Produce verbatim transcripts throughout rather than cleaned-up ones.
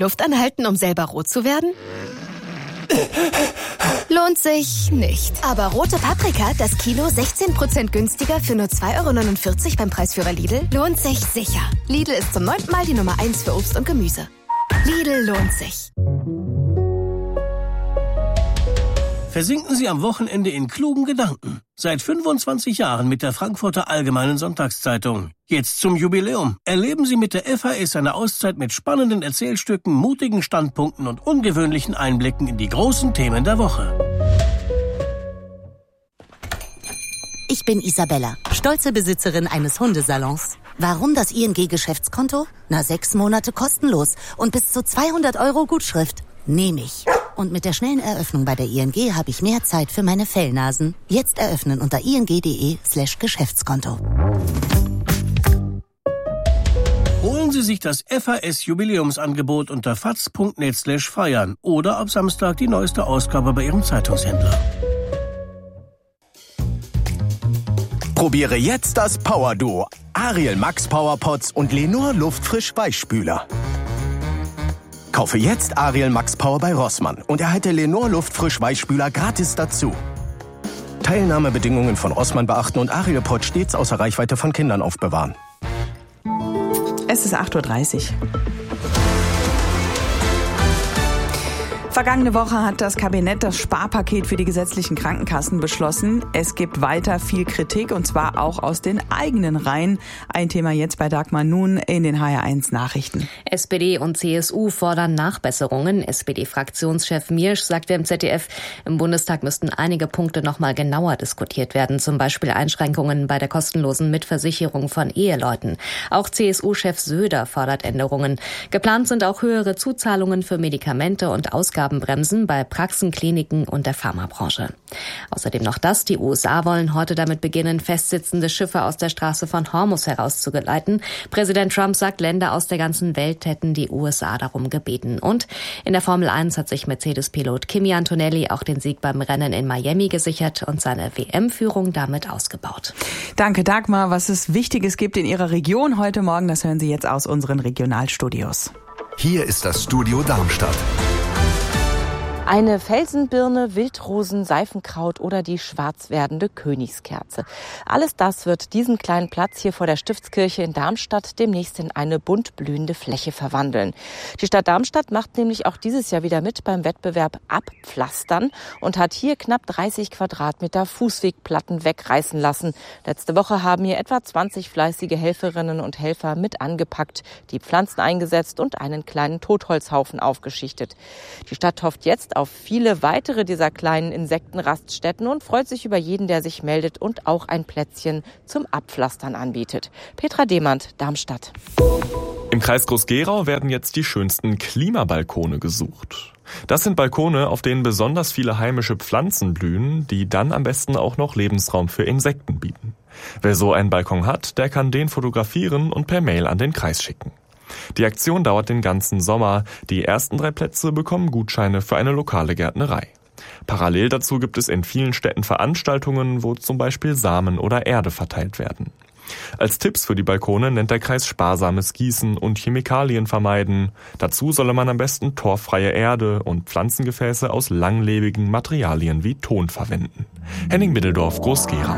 Luft anhalten, um selber rot zu werden? Lohnt sich nicht. Aber rote Paprika, das Kilo sechzehn Prozent günstiger für nur zwei Euro neunundvierzig beim Preisführer Lidl, lohnt sich sicher. Lidl ist zum neunten Mal die Nummer eins für Obst und Gemüse. Lidl lohnt sich. Versinken Sie am Wochenende in klugen Gedanken. Seit fünfundzwanzig Jahren mit der Frankfurter Allgemeinen Sonntagszeitung. Jetzt zum Jubiläum. Erleben Sie mit der F A S eine Auszeit mit spannenden Erzählstücken, mutigen Standpunkten und ungewöhnlichen Einblicken in die großen Themen der Woche. Ich bin Isabella, stolze Besitzerin eines Hundesalons. Warum das I N G-Geschäftskonto? Na, sechs Monate kostenlos und bis zu zweihundert Euro Gutschrift. Nehme ich. Und mit der schnellen Eröffnung bei der I N G habe ich mehr Zeit für meine Fellnasen. Jetzt eröffnen unter ing.de slash Geschäftskonto. Holen Sie sich das F A S-Jubiläumsangebot unter faz.net slash feiern oder ab Samstag die neueste Ausgabe bei Ihrem Zeitungshändler. Probiere jetzt das Power Duo. Ariel Max Power Pots und Lenor Luftfrisch Weichspüler. Kaufe jetzt Ariel Max Power bei Rossmann und erhalte Lenor Luftfrisch Weichspüler gratis dazu. Teilnahmebedingungen von Rossmann beachten und Ariel Pot stets außer Reichweite von Kindern aufbewahren. Es ist acht Uhr dreißig. Vergangene Woche hat das Kabinett das Sparpaket für die gesetzlichen Krankenkassen beschlossen. Es gibt weiter viel Kritik und zwar auch aus den eigenen Reihen. Ein Thema jetzt bei Dagmar Nun in den H R eins Nachrichten. S P D und C S U fordern Nachbesserungen. S P D-Fraktionschef Miersch sagte im Z D F, im Bundestag müssten einige Punkte noch mal genauer diskutiert werden. Zum Beispiel Einschränkungen bei der kostenlosen Mitversicherung von Eheleuten. Auch C S U-Chef Söder fordert Änderungen. Geplant sind auch höhere Zuzahlungen für Medikamente und Ausgaben Bremsen bei Praxen, Kliniken und der Pharmabranche. Außerdem noch das, die U S A wollen heute damit beginnen, festsitzende Schiffe aus der Straße von Hormuz herauszugeleiten. Präsident Trump sagt, Länder aus der ganzen Welt hätten die U S A darum gebeten. Und in der Formel eins hat sich Mercedes-Pilot Kimi Antonelli auch den Sieg beim Rennen in Miami gesichert und seine W M-Führung damit ausgebaut. Danke, Dagmar. Was es Wichtiges gibt in Ihrer Region heute Morgen, das hören Sie jetzt aus unseren Regionalstudios. Hier ist das Studio Darmstadt. Eine Felsenbirne, Wildrosen, Seifenkraut oder die schwarz werdende Königskerze. Alles das wird diesen kleinen Platz hier vor der Stiftskirche in Darmstadt demnächst in eine bunt blühende Fläche verwandeln. Die Stadt Darmstadt macht nämlich auch dieses Jahr wieder mit beim Wettbewerb Abpflastern und hat hier knapp dreißig Quadratmeter Fußwegplatten wegreißen lassen. Letzte Woche haben hier etwa zwanzig fleißige Helferinnen und Helfer mit angepackt, die Pflanzen eingesetzt und einen kleinen Totholzhaufen aufgeschichtet. Die Stadt hofft jetzt auf viele weitere dieser kleinen Insektenraststätten und freut sich über jeden, der sich meldet und auch ein Plätzchen zum Abpflastern anbietet. Petra Demand, Darmstadt. Im Kreis Groß-Gerau werden jetzt die schönsten Klimabalkone gesucht. Das sind Balkone, auf denen besonders viele heimische Pflanzen blühen, die dann am besten auch noch Lebensraum für Insekten bieten. Wer so einen Balkon hat, der kann den fotografieren und per Mail an den Kreis schicken. Die Aktion dauert den ganzen Sommer. Die ersten drei Plätze bekommen Gutscheine für eine lokale Gärtnerei. Parallel dazu gibt es in vielen Städten Veranstaltungen, wo zum Beispiel Samen oder Erde verteilt werden. Als Tipps für die Balkone nennt der Kreis sparsames Gießen und Chemikalien vermeiden. Dazu solle man am besten torffreie Erde und Pflanzengefäße aus langlebigen Materialien wie Ton verwenden. Henning Middeldorf, Groß-Gerau.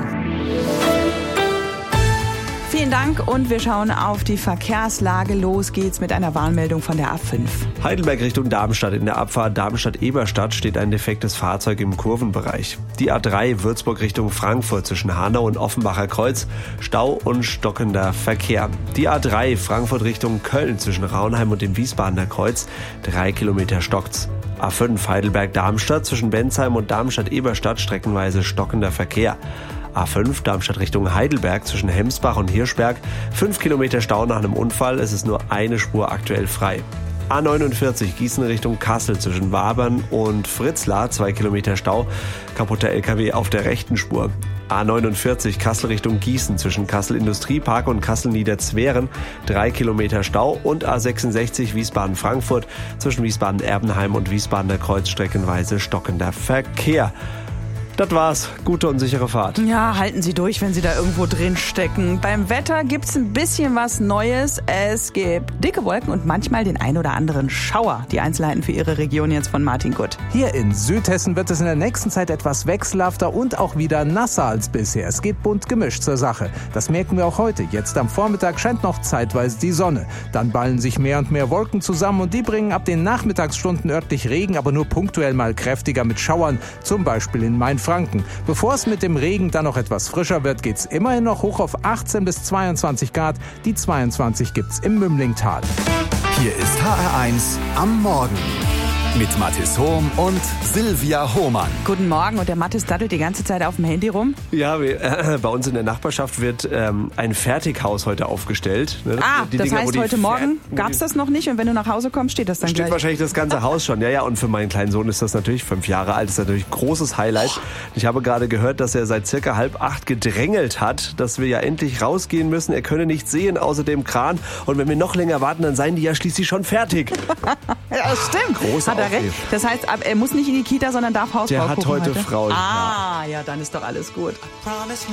Vielen Dank und wir schauen auf die Verkehrslage. Los geht's mit einer Warnmeldung von der A fünf. Heidelberg Richtung Darmstadt. In der Abfahrt Darmstadt-Eberstadt steht ein defektes Fahrzeug im Kurvenbereich. Die A drei Würzburg Richtung Frankfurt zwischen Hanau und Offenbacher Kreuz. Stau und stockender Verkehr. Die A drei Frankfurt Richtung Köln zwischen Raunheim und dem Wiesbadener Kreuz. Drei Kilometer stockt's. A fünf Heidelberg-Darmstadt zwischen Bensheim und Darmstadt-Eberstadt streckenweise stockender Verkehr. A fünf Darmstadt Richtung Heidelberg zwischen Hemsbach und Hirschberg. Fünf Kilometer Stau nach einem Unfall. Es ist nur eine Spur aktuell frei. A neunundvierzig Gießen Richtung Kassel zwischen Wabern und Fritzlar. Zwei Kilometer Stau. Kaputter L K W auf der rechten Spur. A neunundvierzig Kassel Richtung Gießen zwischen Kassel Industriepark und Kassel Niederzweren. Drei Kilometer Stau. Und A sechsundsechzig Wiesbaden-Frankfurt zwischen Wiesbaden-Erbenheim und Wiesbadener Kreuz streckenweise stockender Verkehr. Das war's. Gute und sichere Fahrt. Ja, halten Sie durch, wenn Sie da irgendwo drin stecken. Beim Wetter gibt's ein bisschen was Neues. Es gibt dicke Wolken und manchmal den ein oder anderen Schauer. Die Einzelheiten für Ihre Region jetzt von Martin Gutt. Hier in Südhessen wird es in der nächsten Zeit etwas wechselhafter und auch wieder nasser als bisher. Es geht bunt gemischt zur Sache. Das merken wir auch heute. Jetzt am Vormittag scheint noch zeitweise die Sonne. Dann ballen sich mehr und mehr Wolken zusammen und die bringen ab den Nachmittagsstunden örtlich Regen, aber nur punktuell mal kräftiger mit Schauern, zum Beispiel in Mainfranken. Bevor es mit dem Regen dann noch etwas frischer wird, geht's immerhin noch hoch auf achtzehn bis zweiundzwanzig Grad. Die zweiundzwanzig gibt's im Mümlingtal. Hier ist H R eins am Morgen. Mit Mathis Hohm und Silvia Hohmann. Guten Morgen, und der Mathis dattelt die ganze Zeit auf dem Handy rum. Ja, wir, äh, bei uns in der Nachbarschaft wird ähm, ein Fertighaus heute aufgestellt. Ne? Ah, die das Dinger, heißt, heute Morgen gab's das noch nicht und wenn du nach Hause kommst, steht das dann steht gleich. wahrscheinlich das ganze Haus schon. Ja, ja, und für meinen kleinen Sohn ist das natürlich, fünf Jahre alt, ist natürlich ein großes Highlight. Ich habe gerade gehört, dass er seit circa halb acht gedrängelt hat, dass wir ja endlich rausgehen müssen. Er könne nichts sehen außer dem Kran. Und wenn wir noch länger warten, dann seien die ja schließlich schon fertig. Ja, das stimmt. Großer Hat er Aufregung. recht. Das heißt, er muss nicht in die Kita, sondern darf Hausbau Der hat gucken heute heute. Frau. Ah, ja, dann ist doch alles gut.